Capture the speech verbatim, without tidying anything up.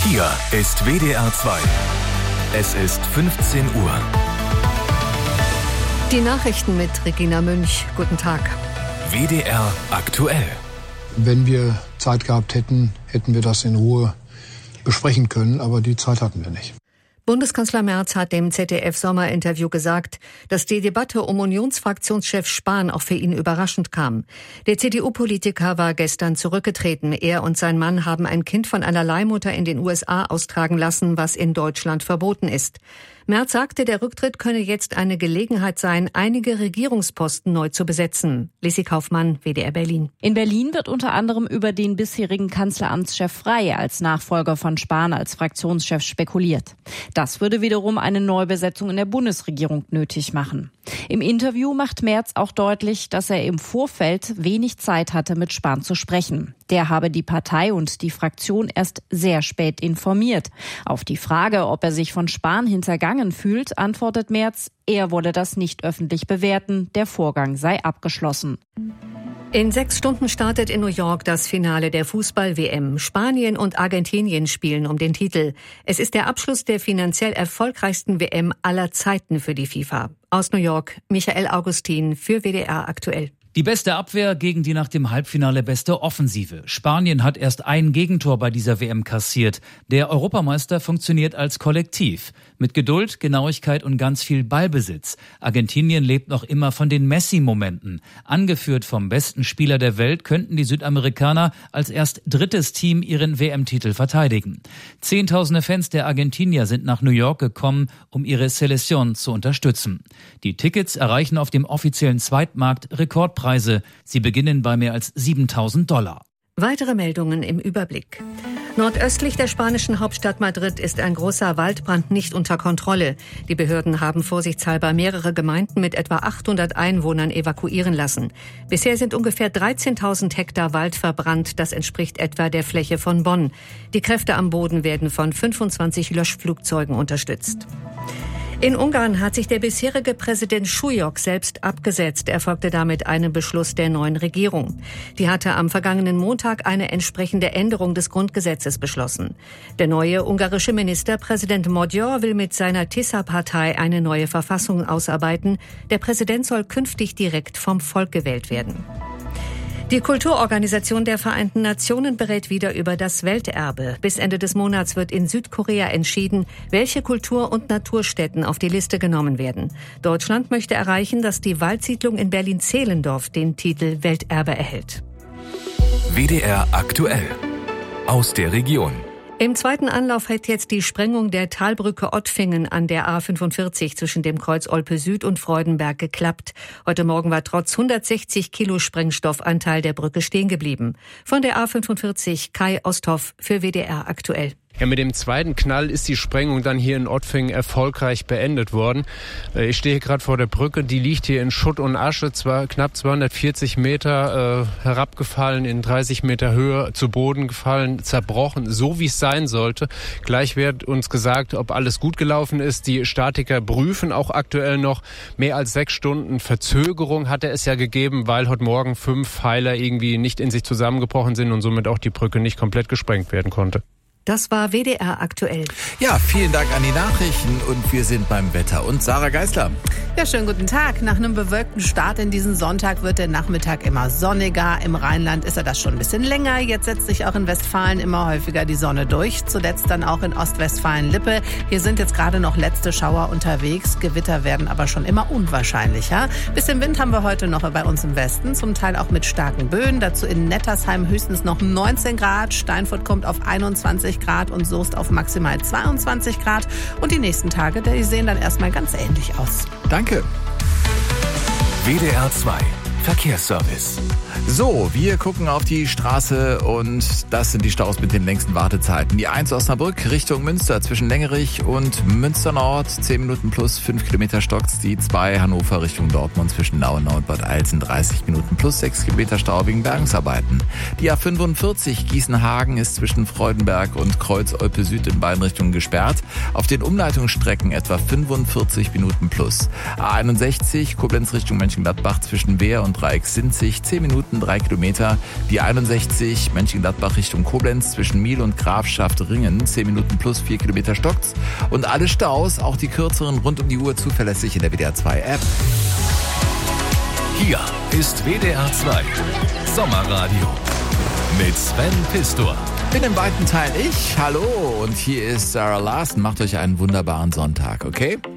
Hier ist W D R zwei. Es ist fünfzehn Uhr. Die Nachrichten mit Regina Münch. Guten Tag. W D R aktuell. Wenn wir Zeit gehabt hätten, hätten wir das in Ruhe besprechen können, aber die Zeit hatten wir nicht. Bundeskanzler Merz hat dem Z D F-Sommerinterview gesagt, dass die Debatte um Unionsfraktionschef Spahn auch für ihn überraschend kam. Der C D U-Politiker war gestern zurückgetreten. Er und sein Mann haben ein Kind von einer Leihmutter in den U S A austragen lassen, was in Deutschland verboten ist. Merz sagte, der Rücktritt könne jetzt eine Gelegenheit sein, einige Regierungsposten neu zu besetzen. Lissi Kaufmann, W D R Berlin. In Berlin wird unter anderem über den bisherigen Kanzleramtschef Frey als Nachfolger von Spahn als Fraktionschef spekuliert. Das würde wiederum eine Neubesetzung in der Bundesregierung nötig machen. Im Interview macht Merz auch deutlich, dass er im Vorfeld wenig Zeit hatte, mit Spahn zu sprechen. Der habe die Partei und die Fraktion erst sehr spät informiert. Auf die Frage, ob er sich von Spahn hintergangen fühlt, antwortet Merz, er wolle das nicht öffentlich bewerten, der Vorgang sei abgeschlossen. In sechs Stunden startet in New York das Finale der Fußball-W M. Spanien und Argentinien spielen um den Titel. Es ist der Abschluss der finanziell erfolgreichsten W M aller Zeiten für die FIFA. Aus New York, Michael Augustin für W D R aktuell. Die beste Abwehr gegen die nach dem Halbfinale beste Offensive. Spanien hat erst ein Gegentor bei dieser W M kassiert. Der Europameister funktioniert als Kollektiv. Mit Geduld, Genauigkeit und ganz viel Ballbesitz. Argentinien lebt noch immer von den Messi-Momenten. Angeführt vom besten Spieler der Welt könnten die Südamerikaner als erst drittes Team ihren W M-Titel verteidigen. Zehntausende Fans der Argentinier sind nach New York gekommen, um ihre Selección zu unterstützen. Die Tickets erreichen auf dem offiziellen Zweitmarkt Rekordpreise. Sie beginnen bei mehr als siebentausend Dollar. Weitere Meldungen im Überblick. Nordöstlich der spanischen Hauptstadt Madrid ist ein großer Waldbrand nicht unter Kontrolle. Die Behörden haben vorsichtshalber mehrere Gemeinden mit etwa achthundert Einwohnern evakuieren lassen. Bisher sind ungefähr dreizehntausend Hektar Wald verbrannt. Das entspricht etwa der Fläche von Bonn. Die Kräfte am Boden werden von fünfundzwanzig Löschflugzeugen unterstützt. In Ungarn hat sich der bisherige Präsident Súlyog selbst abgesetzt. Er folgte damit einem Beschluss der neuen Regierung. Die hatte am vergangenen Montag eine entsprechende Änderung des Grundgesetzes beschlossen. Der neue ungarische Ministerpräsident Magyar will mit seiner Tisza-Partei eine neue Verfassung ausarbeiten. Der Präsident soll künftig direkt vom Volk gewählt werden. Die Kulturorganisation der Vereinten Nationen berät wieder über das Welterbe. Bis Ende des Monats wird in Südkorea entschieden, welche Kultur- und Naturstätten auf die Liste genommen werden. Deutschland möchte erreichen, dass die Waldsiedlung in Berlin-Zehlendorf den Titel Welterbe erhält. W D R aktuell. Aus der Region. Im zweiten Anlauf hat jetzt die Sprengung der Talbrücke Ottfingen an der A fünfundvierzig zwischen dem Kreuz Olpe Süd und Freudenberg geklappt. Heute Morgen war trotz hundertsechzig Kilo Sprengstoff ein Teil der Brücke stehen geblieben. Von der A fünfundvierzig Kai Osthoff für W D R aktuell. Ja, mit dem zweiten Knall ist die Sprengung dann hier in Ottfingen erfolgreich beendet worden. Ich stehe hier gerade vor der Brücke, die liegt hier in Schutt und Asche, zwar knapp zweihundertvierzig Meter äh, herabgefallen, in dreißig Meter Höhe zu Boden gefallen, zerbrochen, so wie es sein sollte. Gleich wird uns gesagt, ob alles gut gelaufen ist. Die Statiker prüfen auch aktuell noch. Mehr als sechs Stunden Verzögerung hatte es ja gegeben, weil heute Morgen fünf Pfeiler irgendwie nicht in sich zusammengebrochen sind und somit auch die Brücke nicht komplett gesprengt werden konnte. Das war W D R aktuell. Ja, vielen Dank an die Nachrichten und wir sind beim Wetter. Und Sarah Geisler. Ja, schönen guten Tag. Nach einem bewölkten Start in diesen Sonntag wird der Nachmittag immer sonniger. Im Rheinland ist er das schon ein bisschen länger. Jetzt setzt sich auch in Westfalen immer häufiger die Sonne durch. Zuletzt dann auch in Ostwestfalen-Lippe. Hier sind jetzt gerade noch letzte Schauer unterwegs. Gewitter werden aber schon immer unwahrscheinlicher. Bisschen Wind haben wir heute noch bei uns im Westen. Zum Teil auch mit starken Böen. Dazu in Nettersheim höchstens noch neunzehn Grad. Steinfurt kommt auf einundzwanzig Grad und Soest auf maximal zweiundzwanzig Grad. Und die nächsten Tage, die sehen dann erstmal ganz ähnlich aus. Danke. W D R zwei Verkehrsservice. So, wir gucken auf die Straße und das sind die Staus mit den längsten Wartezeiten. Die eins Osnabrück Richtung Münster zwischen Längerich und Münster Nord, zehn Minuten plus fünf Kilometer stockt's. Die zwei Hannover Richtung Dortmund zwischen Nauenau und Bad Alzen, dreißig Minuten plus sechs Kilometer Stau wegen Bergungsarbeiten. Die A fünfundvierzig Gießen-Hagen ist zwischen Freudenberg und Kreuz Olpe Süd in beiden Richtungen gesperrt. Auf den Umleitungsstrecken etwa fünfundvierzig Minuten plus. A einundsechzig Koblenz Richtung Mönchengladbach zwischen Wehr und Dreieck Sinzig, zehn Minuten, drei Kilometer. Die einundsechzig Mönchengladbach Richtung Koblenz zwischen Miel und Grafschaft Ringen, zehn Minuten plus vier Kilometer stockt's. Und alle Staus, auch die kürzeren, rund um die Uhr zuverlässig in der W D R zwei App. Hier ist W D R zwei Sommerradio mit Sven Pistor. Bin im weiten Teil ich. Hallo, und hier ist Sarah Larsen. Macht euch einen wunderbaren Sonntag, okay?